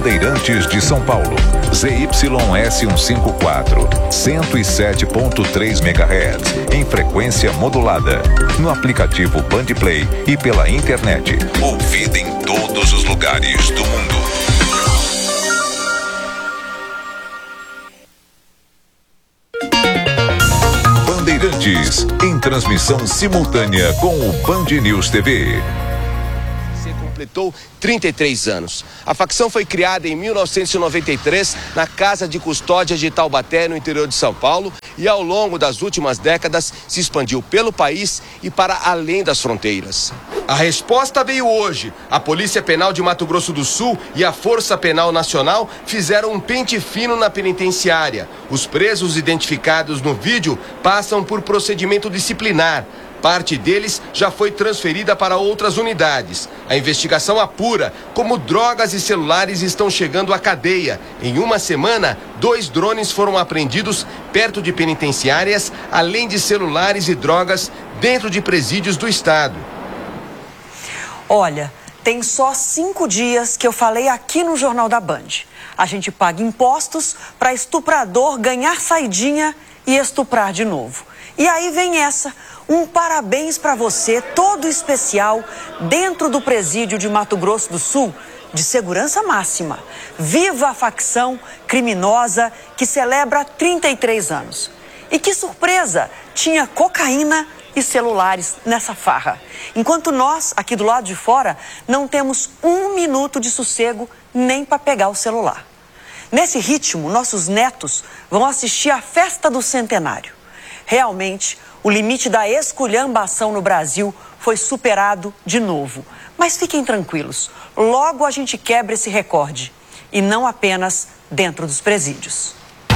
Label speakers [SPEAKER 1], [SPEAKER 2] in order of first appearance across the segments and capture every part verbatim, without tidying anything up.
[SPEAKER 1] Bandeirantes de São Paulo, Z Y S cento e cinquenta e quatro, cento e sete ponto três megahertz, em frequência modulada, no aplicativo Bandplay e pela internet. Ouvida em todos os lugares do mundo. Bandeirantes, em transmissão simultânea com o Band News T V.
[SPEAKER 2] Completou trinta e três anos. A facção foi criada em mil novecentos e noventa e três na Casa de Custódia de Taubaté, no interior de São Paulo, e ao longo das últimas décadas se expandiu pelo país e para além das fronteiras. A resposta veio hoje. A Polícia Penal de Mato Grosso do Sul e a Força Penal Nacional fizeram um pente fino na penitenciária. Os presos identificados no vídeo passam por procedimento disciplinar. Parte deles já foi transferida para outras unidades. A investigação apura como drogas e celulares estão chegando à cadeia. Em uma semana, dois drones foram apreendidos perto de penitenciárias, além de celulares e drogas dentro de presídios do estado.
[SPEAKER 3] Olha, tem só cinco dias que eu falei aqui no Jornal da Band. A gente paga impostos para estuprador ganhar saidinha e estuprar de novo. E aí vem essa, um parabéns para você, todo especial, dentro do presídio de Mato Grosso do Sul, de segurança máxima. Viva a facção criminosa que celebra trinta e três anos. E que surpresa, tinha cocaína e celulares nessa farra. Enquanto nós, aqui do lado de fora, não temos um minuto de sossego nem para pegar o celular. Nesse ritmo, nossos netos vão assistir à festa do centenário. Realmente, o limite da esculhambação no Brasil foi superado de novo. Mas fiquem tranquilos, logo a gente quebra esse recorde. E não apenas dentro dos presídios.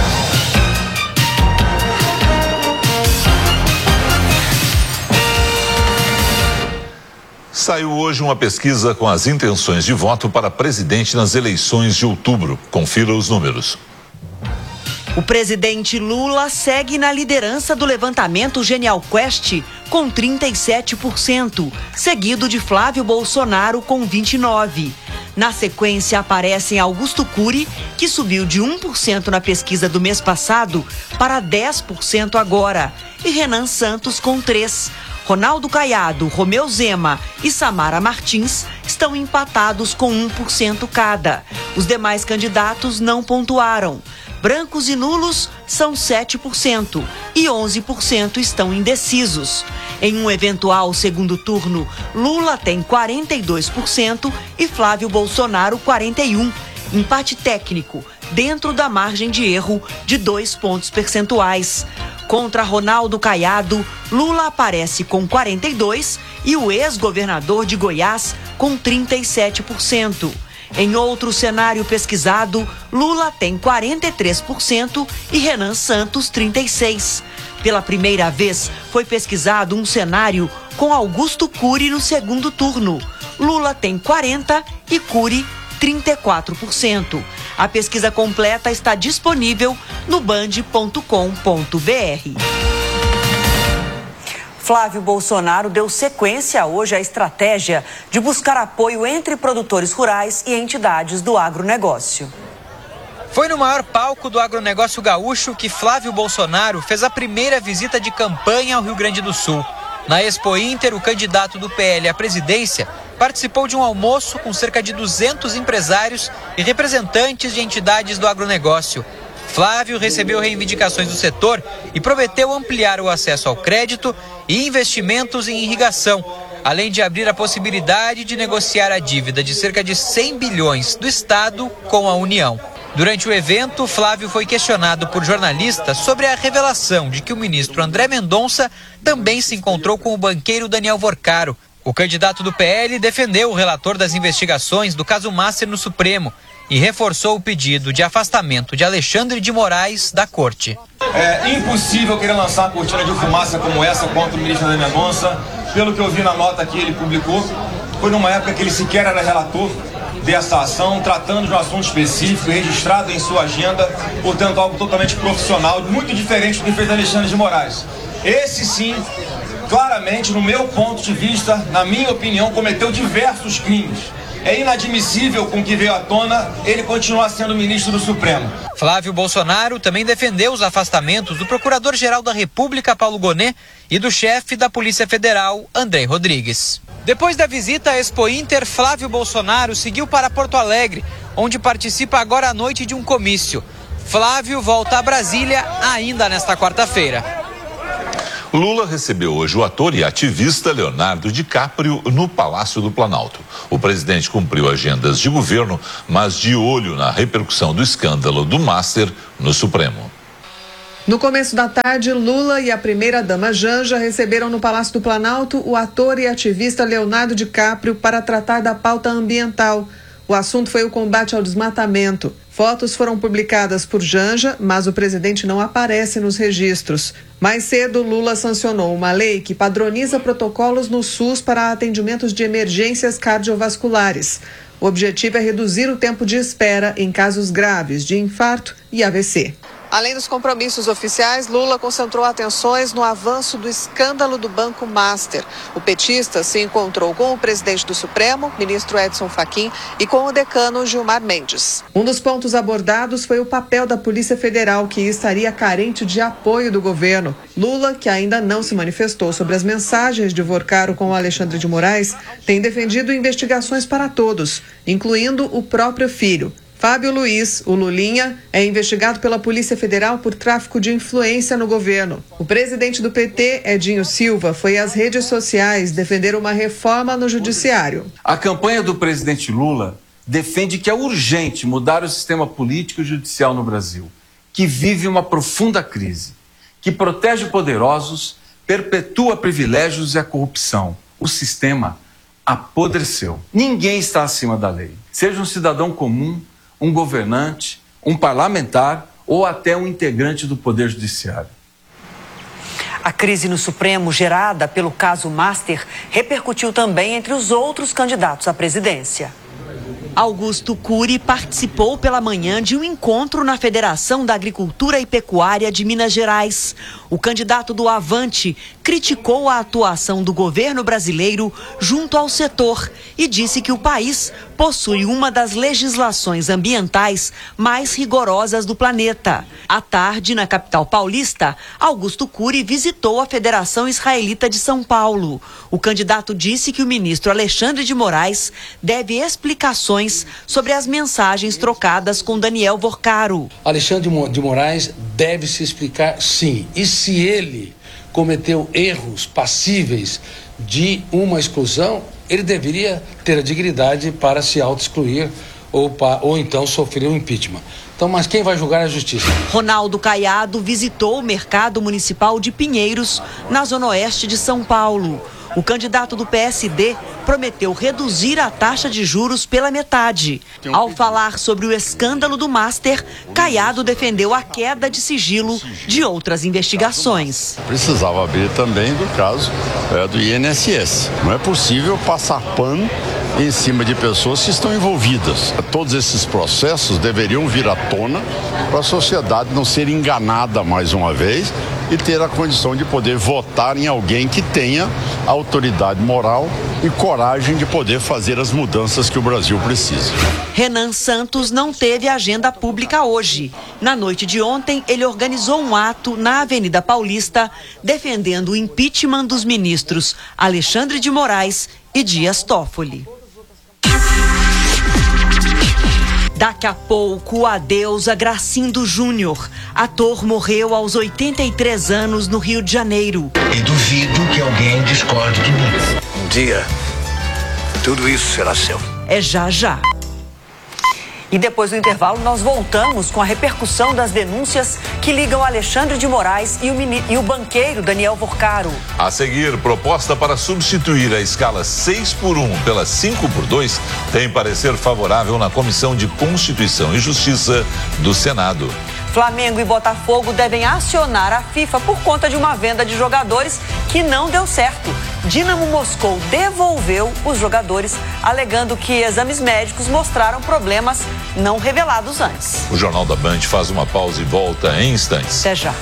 [SPEAKER 1] Saiu hoje uma pesquisa com as intenções de voto para presidente nas eleições de outubro. Confira os números.
[SPEAKER 3] O presidente Lula segue na liderança do levantamento Genial Quest com trinta e sete por cento, seguido de Flávio Bolsonaro com vinte e nove por cento. Na sequência aparecem Augusto Cury, que subiu de um por cento na pesquisa do mês passado para dez por cento agora, e Renan Santos com três por cento. Ronaldo Caiado, Romeu Zema e Samara Martins estão empatados com um por cento cada. Os demais candidatos não pontuaram. Brancos e nulos são sete por cento e onze por cento estão indecisos. Em um eventual segundo turno, Lula tem quarenta e dois por cento e Flávio Bolsonaro quarenta e um por cento. Empate técnico, dentro da margem de erro de dois pontos percentuais. Contra Ronaldo Caiado, Lula aparece com quarenta e dois por cento e o ex-governador de Goiás com trinta e sete por cento. Em outro cenário pesquisado, Lula tem quarenta e três por cento e Renan Santos trinta e seis por cento. Pela primeira vez, foi pesquisado um cenário com Augusto Cury no segundo turno. Lula tem quarenta por cento e Cury trinta e quatro por cento. A pesquisa completa está disponível no band ponto com ponto br. Flávio Bolsonaro deu sequência hoje à estratégia de buscar apoio entre produtores rurais e entidades do agronegócio.
[SPEAKER 4] Foi no maior palco do agronegócio gaúcho que Flávio Bolsonaro fez a primeira visita de campanha ao Rio Grande do Sul. Na Expo Inter, o candidato do P L à presidência participou de um almoço com cerca de duzentos empresários e representantes de entidades do agronegócio. Flávio recebeu reivindicações do setor e prometeu ampliar o acesso ao crédito e investimentos em irrigação, além de abrir a possibilidade de negociar a dívida de cerca de cem bilhões do Estado com a União. Durante o evento, Flávio foi questionado por jornalistas sobre a revelação de que o ministro André Mendonça também se encontrou com o banqueiro Daniel Vorcaro. O candidato do P L defendeu o relator das investigações do caso Master no Supremo e reforçou o pedido de afastamento de Alexandre de Moraes da corte.
[SPEAKER 5] É impossível querer lançar uma cortina de fumaça como essa contra o ministro André Mendonça. Pelo que eu vi na nota que ele publicou, foi numa época que ele sequer era relator dessa ação, tratando de um assunto específico, registrado em sua agenda, portanto algo totalmente profissional, muito diferente do que fez Alexandre de Moraes. Esse sim, claramente, no meu ponto de vista, na minha opinião, cometeu diversos crimes. É inadmissível com o que veio à tona ele continuar sendo ministro do Supremo.
[SPEAKER 4] Flávio Bolsonaro também defendeu os afastamentos do Procurador-Geral da República, Paulo Gonet, e do chefe da Polícia Federal, André Rodrigues. Depois da visita à Expo Inter, Flávio Bolsonaro seguiu para Porto Alegre, onde participa agora à noite de um comício. Flávio volta a Brasília ainda nesta quarta-feira.
[SPEAKER 6] Lula recebeu hoje o ator e ativista Leonardo DiCaprio no Palácio do Planalto. O presidente cumpriu agendas de governo, mas de olho na repercussão do escândalo do Master no Supremo.
[SPEAKER 7] No começo da tarde, Lula e a primeira-dama Janja receberam no Palácio do Planalto o ator e ativista Leonardo DiCaprio para tratar da pauta ambiental. O assunto foi o combate ao desmatamento. Fotos foram publicadas por Janja, mas o presidente não aparece nos registros. Mais cedo, Lula sancionou uma lei que padroniza protocolos no SUS para atendimentos de emergências cardiovasculares. O objetivo é reduzir o tempo de espera em casos graves de infarto e A V C. Além dos compromissos oficiais, Lula concentrou atenções no avanço do escândalo do Banco Master. O petista se encontrou com o presidente do Supremo, ministro Edson Fachin, e com o decano Gilmar Mendes. Um dos pontos abordados foi o papel da Polícia Federal, que estaria carente de apoio do governo. Lula, que ainda não se manifestou sobre as mensagens de Vorcaro com Alexandre de Moraes, tem defendido investigações para todos, incluindo o próprio filho. Fábio Luiz, o Lulinha, é investigado pela Polícia Federal por tráfico de influência no governo. O presidente do P T, Edinho Silva, foi às redes sociais defender uma reforma no judiciário.
[SPEAKER 8] A campanha do presidente Lula defende que é urgente mudar o sistema político e judicial no Brasil, que vive uma profunda crise, que protege poderosos, perpetua privilégios e a corrupção. O sistema apodreceu. Ninguém está acima da lei. Seja um cidadão comum, um governante, um parlamentar ou até um integrante do Poder Judiciário.
[SPEAKER 3] A crise no Supremo, gerada pelo caso Master, repercutiu também entre os outros candidatos à presidência. Augusto Cury participou pela manhã de um encontro na Federação da Agricultura e Pecuária de Minas Gerais. O candidato do Avante criticou a atuação do governo brasileiro junto ao setor e disse que o país possui uma das legislações ambientais mais rigorosas do planeta. À tarde, na capital paulista, Augusto Cury visitou a Federação Israelita de São Paulo. O candidato disse que o ministro Alexandre de Moraes deve explicações sobre as mensagens trocadas com Daniel Vorcaro.
[SPEAKER 9] Alexandre de Moraes deve se explicar, sim. E se ele cometeu erros passíveis de uma exclusão, ele deveria ter a dignidade para se auto-excluir ou, ou então sofrer um impeachment. Então, mas quem vai julgar é a justiça.
[SPEAKER 3] Ronaldo Caiado visitou o mercado municipal de Pinheiros, na zona oeste de São Paulo. O candidato do P S D prometeu reduzir a taxa de juros pela metade. Ao falar sobre o escândalo do Master, Caiado defendeu a queda de sigilo de outras investigações.
[SPEAKER 10] Precisava abrir também do caso é, do I N S S. Não é possível passar pano em cima de pessoas que estão envolvidas. Todos esses processos deveriam vir à tona para a sociedade não ser enganada mais uma vez e ter a condição de poder votar em alguém que tenha autoridade moral e coragem de poder fazer as mudanças que o Brasil precisa.
[SPEAKER 3] Renan Santos não teve agenda pública hoje. Na noite de ontem, ele organizou um ato na Avenida Paulista defendendo o impeachment dos ministros Alexandre de Moraes e Dias Toffoli. Daqui a pouco, o adeus a Gracindo Júnior. Ator morreu aos oitenta e três anos no Rio de Janeiro.
[SPEAKER 11] E duvido que alguém discorde de mim. Um dia, tudo isso será seu.
[SPEAKER 3] É já já. E depois do intervalo, nós voltamos com a repercussão das denúncias que ligam Alexandre de Moraes e o, mini... e o banqueiro Daniel Vorcaro.
[SPEAKER 6] A seguir, proposta para substituir a escala seis por um pela cinco por dois tem parecer favorável na Comissão de Constituição e Justiça do Senado.
[SPEAKER 3] Flamengo e Botafogo devem acionar a FIFA por conta de uma venda de jogadores que não deu certo. Dinamo Moscou devolveu os jogadores, alegando que exames médicos mostraram problemas não revelados antes.
[SPEAKER 6] O Jornal da Band faz uma pausa e volta em instantes.
[SPEAKER 3] Até já.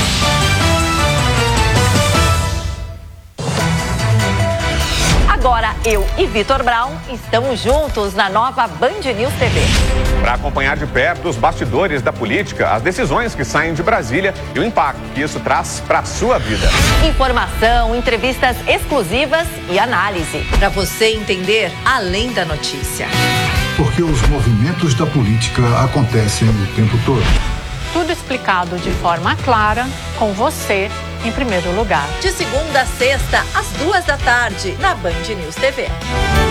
[SPEAKER 12] Agora Eu e Vitor Brown estamos juntos na nova Band News T V.
[SPEAKER 13] Para acompanhar de perto os bastidores da política, as decisões que saem de Brasília e o impacto que isso traz para a sua vida.
[SPEAKER 12] Informação, entrevistas exclusivas e análise. Para você entender além da notícia.
[SPEAKER 14] Porque os movimentos da política acontecem o tempo todo.
[SPEAKER 15] Tudo explicado de forma clara, com você em primeiro lugar.
[SPEAKER 12] De segunda a sexta, às duas da tarde, na Band News T V.